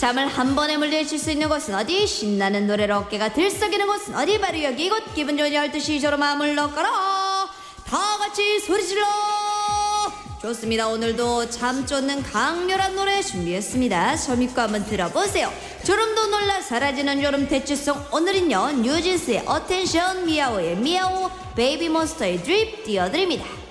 잠을 한 번에 물리칠 수 있는 곳은 어디? 신나는 노래로 어깨가 들썩이는 곳은 어디? 바로 여기 이곳. 기분 좋은 12시 조로 마음을 넣거라. 다 같이 소리 질러. 좋습니다. 오늘도 잠 쫓는 강렬한 노래 준비했습니다. 저 믿고 한번 들어보세요. 졸음도 놀라 사라지는 졸음 대치송. 오늘은요 뉴진스의 어텐션, 미아오의 미아오, 베이비몬스터의 드립 띄워드립니다.